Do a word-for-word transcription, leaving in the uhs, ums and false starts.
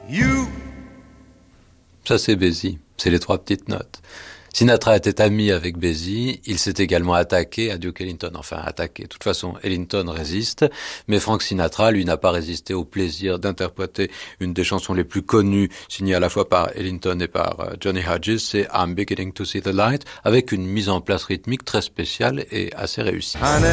You. Ça c'est Basie, c'est les trois petites notes. Sinatra était ami avec Basie, il s'est également attaqué à Duke Ellington, enfin attaqué. De toute façon, Ellington résiste, mais Frank Sinatra, lui, n'a pas résisté au plaisir d'interpréter une des chansons les plus connues, signée à la fois par Ellington et par Johnny Hodges, c'est I'm Beginning to See the Light, avec une mise en place rythmique très spéciale et assez réussie. I